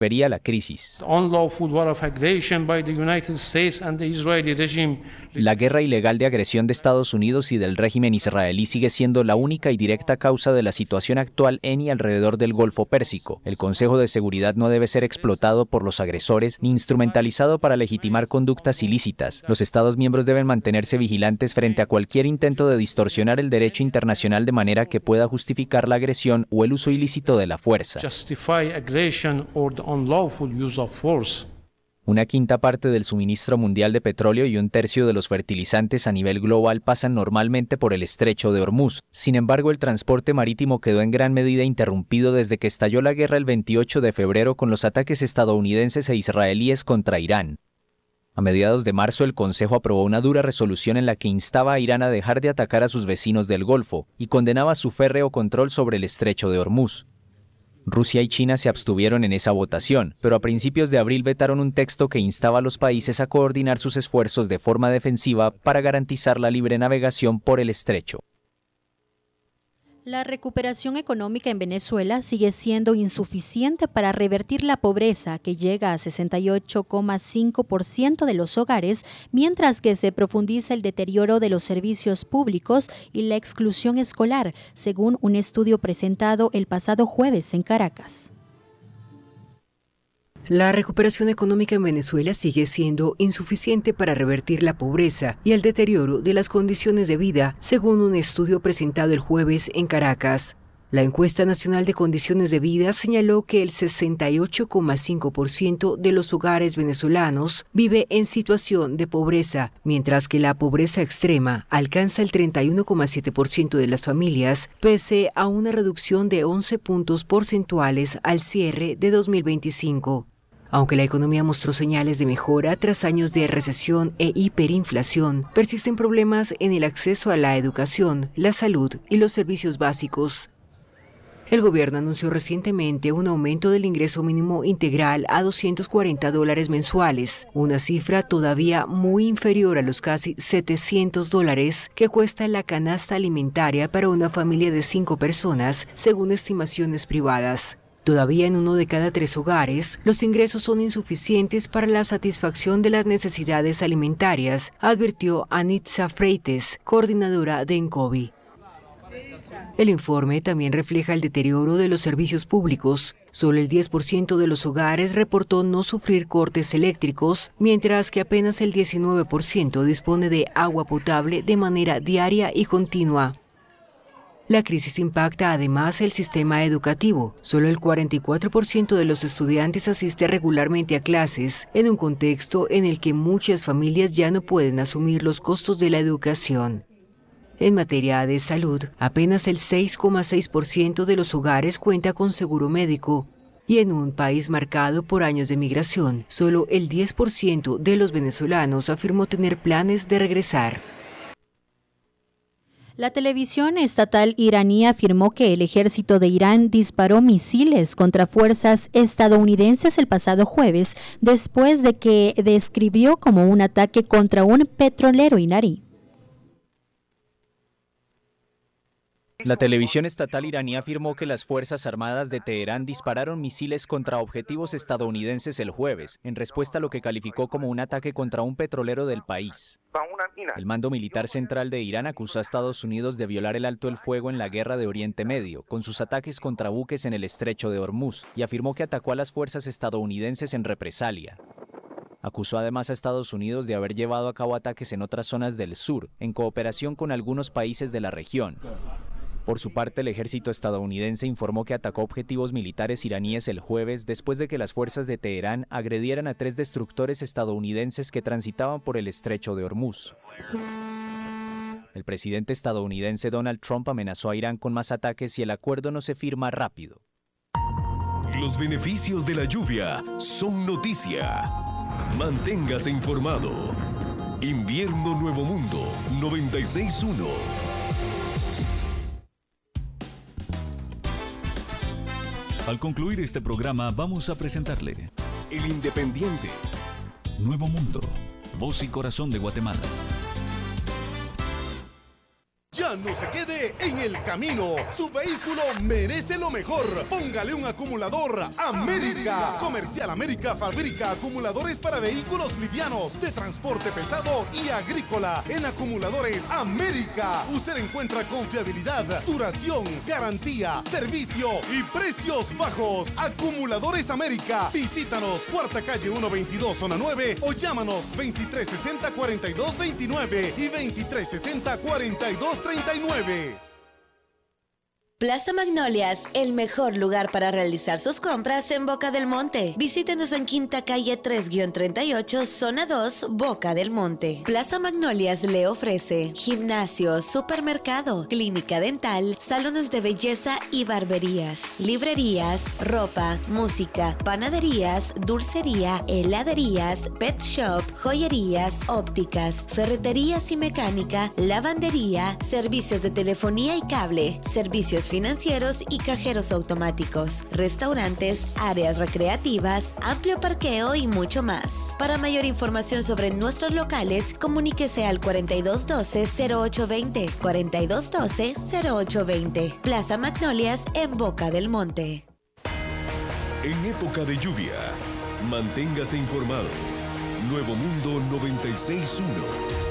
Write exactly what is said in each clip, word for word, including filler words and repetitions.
vería la crisis. La guerra ilegal de agresión de Estados Unidos y del régimen israelí sigue siendo la única y directa causa de la situación actual en y alrededor del Golfo Pérsico. El Consejo de Seguridad no debe ser explotado por los agresores ni instrumentalizado para legitimar conductas ilícitas. Los Estados miembros deben mantenerse vigilantes frente a cualquier intento de distorsionar el derecho internacional de manera que pueda justificar la agresión o el uso ilícito de la fuerza. Una quinta parte del suministro mundial de petróleo y un tercio de los fertilizantes a nivel global pasan normalmente por el estrecho de Hormuz. Sin embargo, el transporte marítimo quedó en gran medida interrumpido desde que estalló la guerra el veintiocho de febrero con los ataques estadounidenses e israelíes contra Irán. A mediados de marzo, el Consejo aprobó una dura resolución en la que instaba a Irán a dejar de atacar a sus vecinos del Golfo y condenaba su férreo control sobre el estrecho de Hormuz. Rusia y China se abstuvieron en esa votación, pero a principios de abril vetaron un texto que instaba a los países a coordinar sus esfuerzos de forma defensiva para garantizar la libre navegación por el estrecho. La recuperación económica en Venezuela sigue siendo insuficiente para revertir la pobreza, que llega a sesenta y ocho coma cinco por ciento de los hogares, mientras que se profundiza el deterioro de los servicios públicos y la exclusión escolar, según un estudio presentado el pasado jueves en Caracas. La recuperación económica en Venezuela sigue siendo insuficiente para revertir la pobreza y el deterioro de las condiciones de vida, según un estudio presentado el jueves en Caracas. La encuesta nacional de condiciones de vida señaló que el sesenta y ocho coma cinco por ciento de los hogares venezolanos vive en situación de pobreza, mientras que la pobreza extrema alcanza el treinta y uno coma siete por ciento de las familias, pese a una reducción de once puntos porcentuales al cierre de dos mil veinticinco. Aunque la economía mostró señales de mejora tras años de recesión e hiperinflación, persisten problemas en el acceso a la educación, la salud y los servicios básicos. El gobierno anunció recientemente un aumento del ingreso mínimo integral a doscientos cuarenta dólares mensuales, una cifra todavía muy inferior a los casi setecientos dólares que cuesta la canasta alimentaria para una familia de cinco personas, según estimaciones privadas. Todavía en uno de cada tres hogares, los ingresos son insuficientes para la satisfacción de las necesidades alimentarias, advirtió Anitza Freites, coordinadora de ENCOVI. El informe también refleja el deterioro de los servicios públicos. Solo el diez por ciento de los hogares reportó no sufrir cortes eléctricos, mientras que apenas el diecinueve por ciento dispone de agua potable de manera diaria y continua. La crisis impacta además el sistema educativo. Solo el cuarenta y cuatro por ciento de los estudiantes asiste regularmente a clases, en un contexto en el que muchas familias ya no pueden asumir los costos de la educación. En materia de salud, apenas el seis coma seis por ciento de los hogares cuenta con seguro médico, y en un país marcado por años de migración, solo el diez por ciento de los venezolanos afirmó tener planes de regresar. La televisión estatal iraní afirmó que el ejército de Irán disparó misiles contra fuerzas estadounidenses el pasado jueves, después de que describió como un ataque contra un petrolero iraní. La televisión estatal iraní afirmó que las Fuerzas Armadas de Teherán dispararon misiles contra objetivos estadounidenses el jueves, en respuesta a lo que calificó como un ataque contra un petrolero del país. El Mando Militar Central de Irán acusó a Estados Unidos de violar el alto el fuego en la guerra de Oriente Medio, con sus ataques contra buques en el estrecho de Hormuz, y afirmó que atacó a las fuerzas estadounidenses en represalia. Acusó además a Estados Unidos de haber llevado a cabo ataques en otras zonas del sur, en cooperación con algunos países de la región. Por su parte, el ejército estadounidense informó que atacó objetivos militares iraníes el jueves después de que las fuerzas de Teherán agredieran a tres destructores estadounidenses que transitaban por el estrecho de Hormuz. El presidente estadounidense Donald Trump amenazó a Irán con más ataques si el acuerdo no se firma rápido. Los beneficios de la lluvia son noticia. Manténgase informado. Invierno Nuevo Mundo noventa y seis punto uno. Al concluir este programa vamos a presentarle El Independiente. Nuevo Mundo, voz y corazón de Guatemala. Ya Ya no se quede en el camino. Su vehículo merece lo mejor. Póngale un acumulador América. Comercial América fabrica acumuladores para vehículos livianos, de transporte pesado y agrícola. En Acumuladores América usted encuentra confiabilidad, duración, garantía, servicio y precios bajos. Acumuladores América. Visítanos, Cuarta Calle ciento veintidós, zona nueve, o llámanos veintitrés sesenta, cuarenta y dos veintinueve y veintitrés sesenta, cuarenta y dos treinta y nueve. Plaza Magnolias, el mejor lugar para realizar sus compras en Boca del Monte. Visítenos en Quinta Calle tres treinta y ocho, zona dos, Boca del Monte. Plaza Magnolias le ofrece gimnasio, supermercado, clínica dental, salones de belleza y barberías, librerías, ropa, música, panaderías, dulcería, heladerías, pet shop, joyerías, ópticas, ferreterías y mecánica, lavandería, servicios de telefonía y cable, servicios financieros y cajeros automáticos, restaurantes, áreas recreativas, amplio parqueo y mucho más. Para mayor información sobre nuestros locales, comuníquese al cuarenta y dos doce, cero ocho veinte, cuarenta y dos doce, cero ocho veinte. Plaza Magnolias en Boca del Monte. En época de lluvia, manténgase informado. Nuevo Mundo noventa y seis punto uno.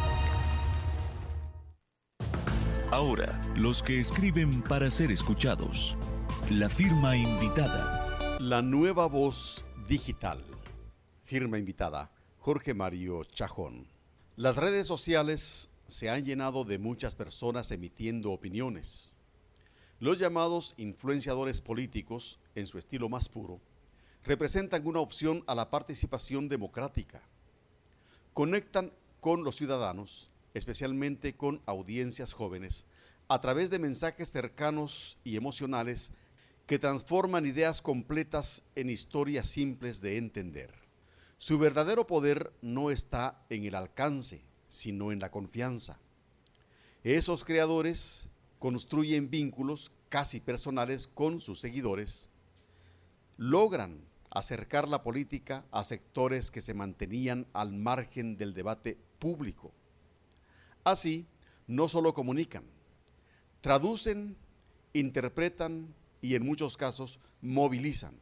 Ahora, los que escriben para ser escuchados. La firma invitada. La nueva voz digital. Firma invitada, Jorge Mario Chajón. Las redes sociales se han llenado de muchas personas emitiendo opiniones. Los llamados influenciadores políticos, en su estilo más puro, representan una opción a la participación democrática. Conectan con los ciudadanos, especialmente con audiencias jóvenes, a través de mensajes cercanos y emocionales que transforman ideas completas en historias simples de entender. Su verdadero poder no está en el alcance, sino en la confianza. Esos creadores construyen vínculos casi personales con sus seguidores, logran acercar la política a sectores que se mantenían al margen del debate público. Así, no solo comunican, traducen, interpretan y en muchos casos movilizan.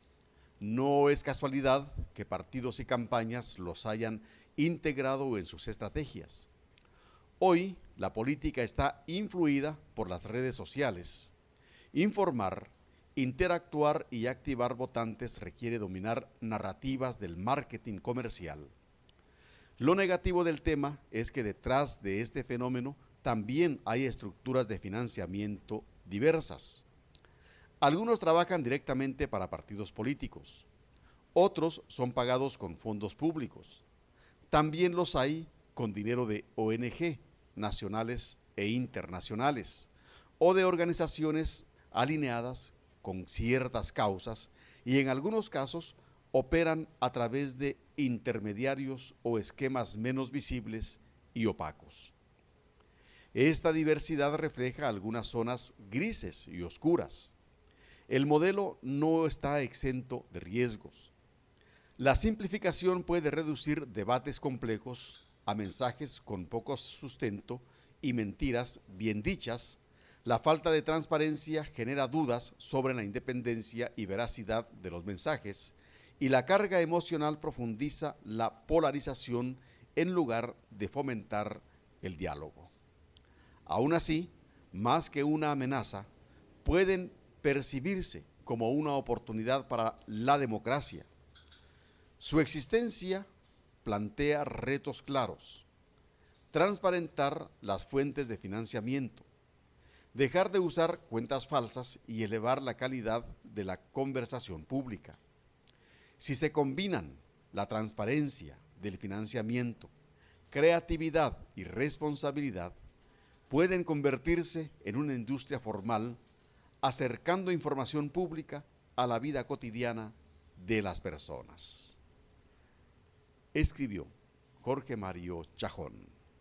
No es casualidad que partidos y campañas los hayan integrado en sus estrategias. Hoy, la política está influida por las redes sociales. Informar, interactuar y activar votantes requiere dominar narrativas del marketing comercial. Lo negativo del tema es que detrás de este fenómeno también hay estructuras de financiamiento diversas. Algunos trabajan directamente para partidos políticos, otros son pagados con fondos públicos. También los hay con dinero de O N Ge, nacionales e internacionales, o de organizaciones alineadas con ciertas causas y en algunos casos operan a través de intermediarios o esquemas menos visibles y opacos. Esta diversidad refleja algunas zonas grises y oscuras. El modelo no está exento de riesgos. La simplificación puede reducir debates complejos a mensajes con poco sustento y mentiras bien dichas. La falta de transparencia genera dudas sobre la independencia y veracidad de los mensajes, y la carga emocional profundiza la polarización en lugar de fomentar el diálogo. Aún así, más que una amenaza, pueden percibirse como una oportunidad para la democracia. Su existencia plantea retos claros: transparentar las fuentes de financiamiento, dejar de usar cuentas falsas y elevar la calidad de la conversación pública. Si se combinan la transparencia del financiamiento, creatividad y responsabilidad, pueden convertirse en una industria formal, acercando información pública a la vida cotidiana de las personas. Escribió Jorge Mario Chajón.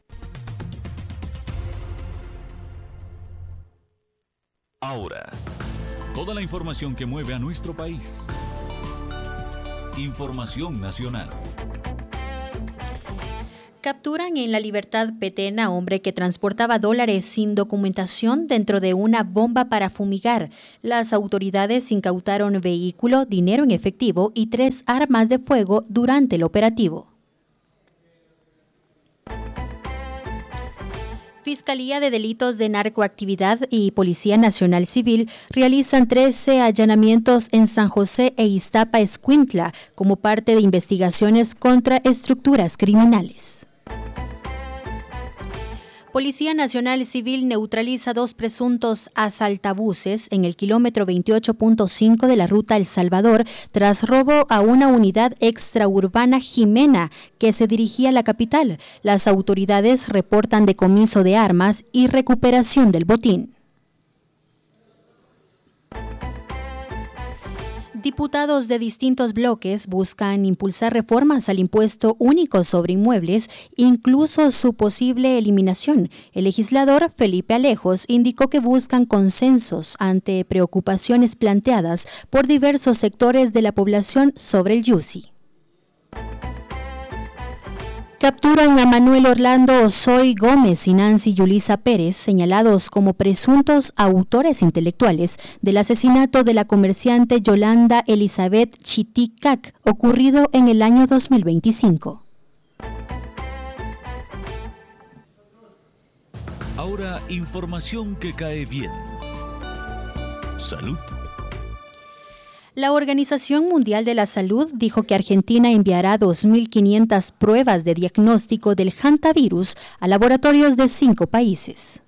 Ahora, toda la información que mueve a nuestro país. Información nacional. Capturan en La Libertad Petén, hombre que transportaba dólares sin documentación dentro de una bomba para fumigar. Las autoridades incautaron vehículo, dinero en efectivo y tres armas de fuego durante el operativo. Fiscalía de Delitos de Narcoactividad y Policía Nacional Civil realizan trece allanamientos en San José e Iztapa, Escuintla, como parte de investigaciones contra estructuras criminales. Policía Nacional Civil neutraliza dos presuntos asaltabuses en el kilómetro veintiocho punto cinco de la ruta El Salvador tras robo a una unidad extraurbana Jimena que se dirigía a la capital. Las autoridades reportan decomiso de armas y recuperación del botín. Diputados de distintos bloques buscan impulsar reformas al impuesto único sobre inmuebles, incluso su posible eliminación. El legislador Felipe Alejos indicó que buscan consensos ante preocupaciones planteadas por diversos sectores de la población sobre el Yusi. Capturan a Manuel Orlando Osoy Gómez y Nancy Yulisa Pérez, señalados como presuntos autores intelectuales del asesinato de la comerciante Yolanda Elizabeth Chiticac, ocurrido en el año dos mil veinticinco. Ahora, información que cae bien. Salud. La Organización Mundial de la Salud dijo que Argentina enviará dos mil quinientas pruebas de diagnóstico del hantavirus a laboratorios de cinco países.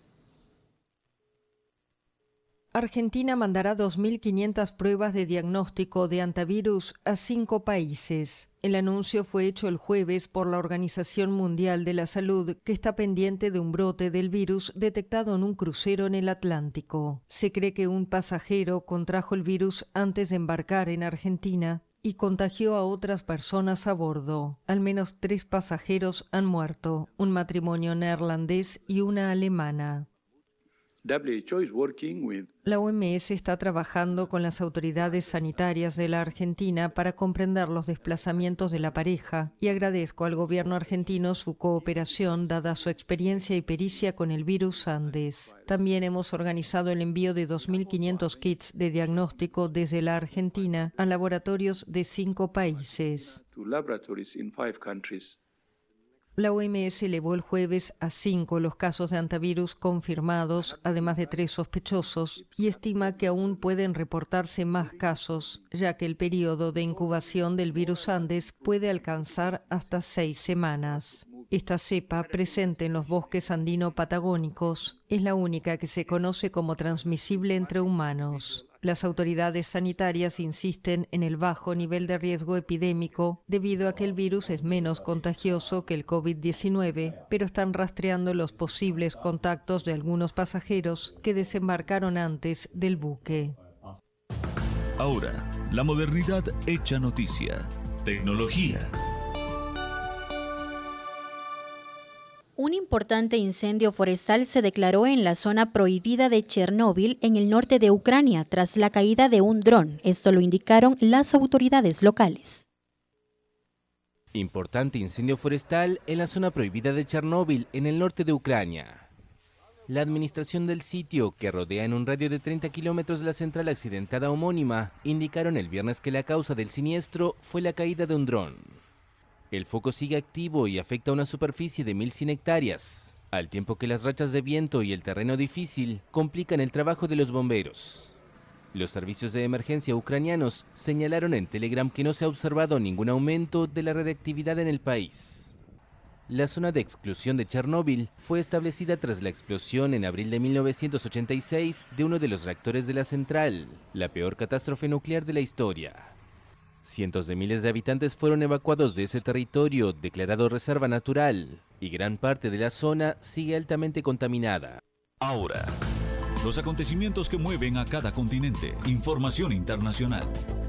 Argentina mandará dos mil quinientas pruebas de diagnóstico de hantavirus a cinco países. El anuncio fue hecho el jueves por la Organización Mundial de la Salud, que está pendiente de un brote del virus detectado en un crucero en el Atlántico. Se cree que un pasajero contrajo el virus antes de embarcar en Argentina y contagió a otras personas a bordo. Al menos tres pasajeros han muerto, un matrimonio neerlandés y una alemana. La O M S está trabajando con las autoridades sanitarias de la Argentina para comprender los desplazamientos de la pareja y agradezco al gobierno argentino su cooperación dada su experiencia y pericia con el virus Andes. También hemos organizado el envío de dos mil quinientos kits de diagnóstico desde la Argentina a laboratorios de cinco países. La O M S elevó el jueves a cinco los casos de hantavirus confirmados, además de tres sospechosos, y estima que aún pueden reportarse más casos, ya que el periodo de incubación del virus Andes puede alcanzar hasta seis semanas. Esta cepa, presente en los bosques andino-patagónicos, es la única que se conoce como transmisible entre humanos. Las autoridades sanitarias insisten en el bajo nivel de riesgo epidémico debido a que el virus es menos contagioso que el COVID diecinueve, pero están rastreando los posibles contactos de algunos pasajeros que desembarcaron antes del buque. Ahora, la modernidad hecha noticia. Tecnología. Un importante incendio forestal se declaró en la zona prohibida de Chernóbil, en el norte de Ucrania, tras la caída de un dron. Esto lo indicaron las autoridades locales. Importante incendio forestal en la zona prohibida de Chernóbil, en el norte de Ucrania. La administración del sitio, que rodea en un radio de treinta kilómetros la central accidentada homónima, indicaron el viernes que la causa del siniestro fue la caída de un dron. El foco sigue activo y afecta a una superficie de mil cien hectáreas, al tiempo que las rachas de viento y el terreno difícil complican el trabajo de los bomberos. Los servicios de emergencia ucranianos señalaron en Telegram que no se ha observado ningún aumento de la radiactividad en el país. La zona de exclusión de Chernóbil fue establecida tras la explosión en abril de mil novecientos ochenta y seis de uno de los reactores de la central, la peor catástrofe nuclear de la historia. Cientos de miles de habitantes fueron evacuados de ese territorio, declarado reserva natural, y gran parte de la zona sigue altamente contaminada. Ahora, los acontecimientos que mueven a cada continente. Información internacional.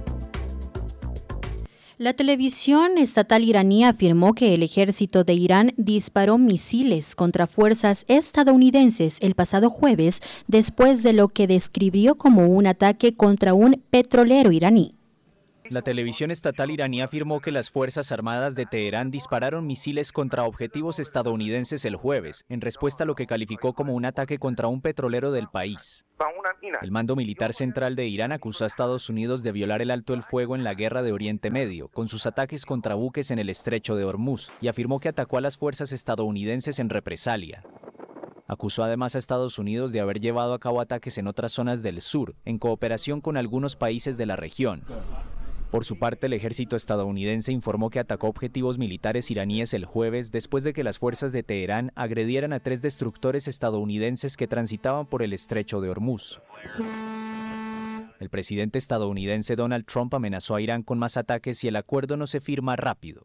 La televisión estatal iraní afirmó que el ejército de Irán disparó misiles contra fuerzas estadounidenses el pasado jueves, después de lo que describió como un ataque contra un petrolero iraní. La televisión estatal iraní afirmó que las Fuerzas Armadas de Teherán dispararon misiles contra objetivos estadounidenses el jueves, en respuesta a lo que calificó como un ataque contra un petrolero del país. El mando militar central de Irán acusó a Estados Unidos de violar el alto el fuego en la guerra de Oriente Medio, con sus ataques contra buques en el estrecho de Hormuz, y afirmó que atacó a las fuerzas estadounidenses en represalia. Acusó además a Estados Unidos de haber llevado a cabo ataques en otras zonas del sur, en cooperación con algunos países de la región. Por su parte, el ejército estadounidense informó que atacó objetivos militares iraníes el jueves después de que las fuerzas de Teherán agredieran a tres destructores estadounidenses que transitaban por el estrecho de Hormuz. El presidente estadounidense Donald Trump amenazó a Irán con más ataques si el acuerdo no se firma rápido.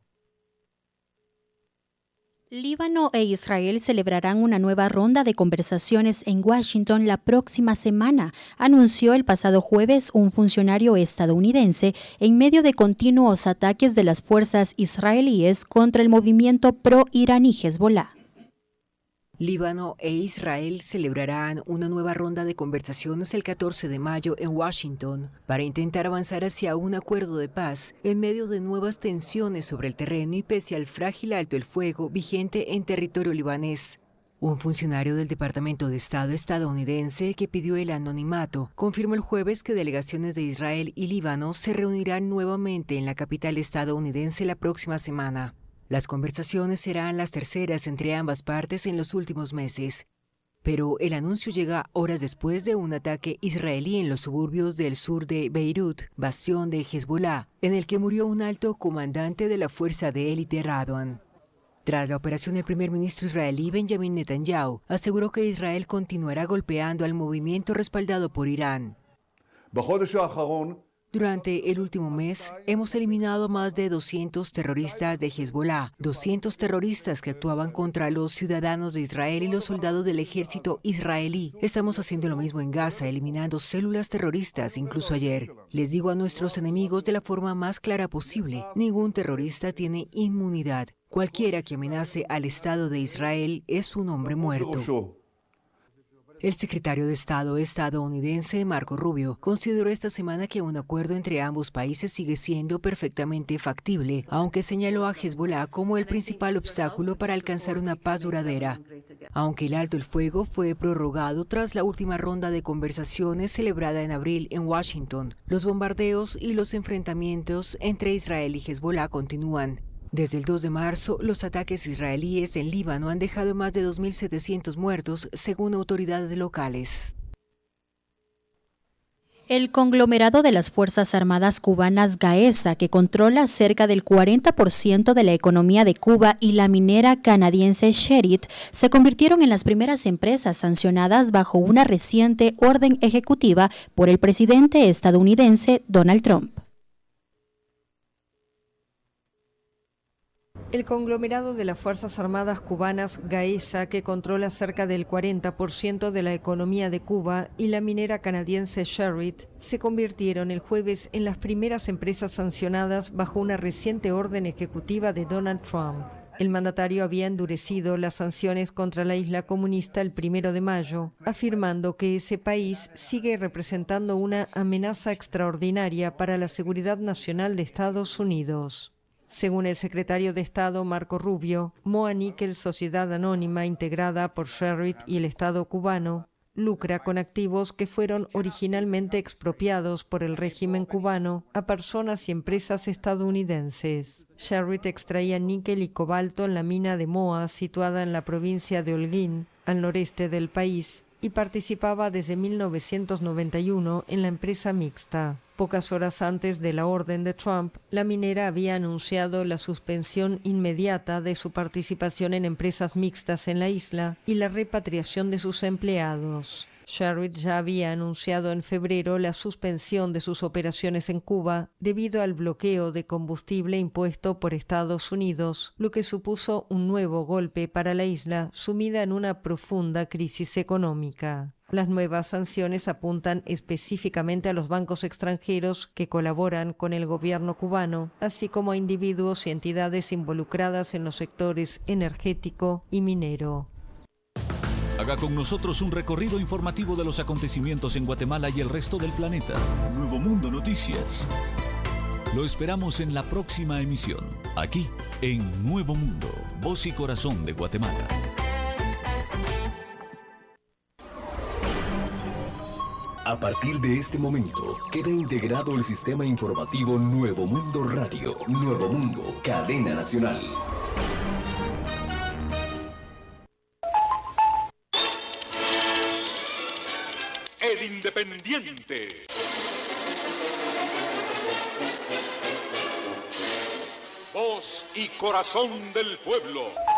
Líbano e Israel celebrarán una nueva ronda de conversaciones en Washington la próxima semana, anunció el pasado jueves un funcionario estadounidense en medio de continuos ataques de las fuerzas israelíes contra el movimiento pro-iraní Hezbollah. Líbano e Israel celebrarán una nueva ronda de conversaciones el catorce de mayo en Washington para intentar avanzar hacia un acuerdo de paz en medio de nuevas tensiones sobre el terreno y pese al frágil alto el fuego vigente en territorio libanés. Un funcionario del Departamento de Estado estadounidense que pidió el anonimato confirmó el jueves que delegaciones de Israel y Líbano se reunirán nuevamente en la capital estadounidense la próxima semana. Las conversaciones serán las terceras entre ambas partes en los últimos meses, pero el anuncio llega horas después de un ataque israelí en los suburbios del sur de Beirut, bastión de Hezbollah, en el que murió un alto comandante de la fuerza de élite Radwan. Tras la operación, el primer ministro israelí Benjamin Netanyahu aseguró que Israel continuará golpeando al movimiento respaldado por Irán. Durante el último mes, hemos eliminado a más de doscientos terroristas de Hezbollah, doscientos terroristas que actuaban contra los ciudadanos de Israel y los soldados del ejército israelí. Estamos haciendo lo mismo en Gaza, eliminando células terroristas, incluso ayer. Les digo a nuestros enemigos de la forma más clara posible, ningún terrorista tiene inmunidad. Cualquiera que amenace al Estado de Israel es un hombre muerto. El secretario de Estado estadounidense Marco Rubio consideró esta semana que un acuerdo entre ambos países sigue siendo perfectamente factible, aunque señaló a Hezbollah como el principal obstáculo para alcanzar una paz duradera. Aunque el alto el fuego fue prorrogado tras la última ronda de conversaciones celebrada en abril en Washington, los bombardeos y los enfrentamientos entre Israel y Hezbollah continúan. Desde el dos de marzo, los ataques israelíes en Líbano han dejado más de dos mil setecientos muertos, según autoridades locales. El conglomerado de las Fuerzas Armadas cubanas Gaesa, que controla cerca del cuarenta por ciento de la economía de Cuba, y la minera canadiense Sherritt, se convirtieron en las primeras empresas sancionadas bajo una reciente orden ejecutiva por el presidente estadounidense Donald Trump. El conglomerado de las Fuerzas Armadas cubanas Gaesa, que controla cerca del cuarenta por ciento de la economía de Cuba, y la minera canadiense Sherritt, se convirtieron el jueves en las primeras empresas sancionadas bajo una reciente orden ejecutiva de Donald Trump. El mandatario había endurecido las sanciones contra la isla comunista el primero de mayo, afirmando que ese país sigue representando una amenaza extraordinaria para la seguridad nacional de Estados Unidos. Según el secretario de Estado Marco Rubio, Moa Nickel, sociedad anónima integrada por Sherritt y el Estado cubano, lucra con activos que fueron originalmente expropiados por el régimen cubano a personas y empresas estadounidenses. Sherritt extraía níquel y cobalto en la mina de Moa, situada en la provincia de Holguín, al noreste del país, y participaba desde mil novecientos noventa y uno en la empresa mixta. Pocas horas antes de la orden de Trump, la minera había anunciado la suspensión inmediata de su participación en empresas mixtas en la isla y la repatriación de sus empleados. Sherritt ya había anunciado en febrero la suspensión de sus operaciones en Cuba debido al bloqueo de combustible impuesto por Estados Unidos, lo que supuso un nuevo golpe para la isla sumida en una profunda crisis económica. Las nuevas sanciones apuntan específicamente a los bancos extranjeros que colaboran con el gobierno cubano, así como a individuos y entidades involucradas en los sectores energético y minero. Haga con nosotros un recorrido informativo de los acontecimientos en Guatemala y el resto del planeta. Nuevo Mundo Noticias. Lo esperamos en la próxima emisión, aquí en Nuevo Mundo, Voz y Corazón de Guatemala. A partir de este momento, queda integrado el sistema informativo Nuevo Mundo Radio, Nuevo Mundo, cadena nacional. El Independiente. Voz y corazón del pueblo.